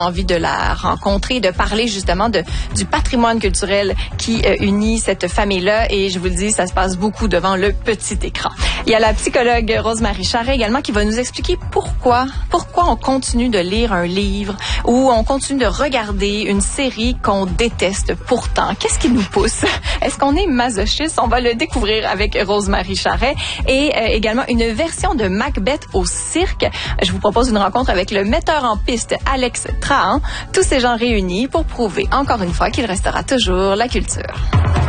envie de la rencontrer, de parler justement du patrimoine culturel qui unit cette famille-là. Et je vous le dis, ça se passe beaucoup devant le petit écran. Il y a la psychologue Rose-Marie Charret également qui va nous expliquer pourquoi on continue de lire un livre ou on continue de regarder une série qu'on déteste pourtant. Qu'est-ce qui nous pousse? Est-ce qu'on est masochiste? On va le découvrir avec Rose-Marie Charret. Et également une version de Macbeth au cirque. Je vous propose une rencontre avec le metteur en piste Alex Trahan. Tous ces gens réunis pour prouver encore une fois qu'il restera toujours la culture.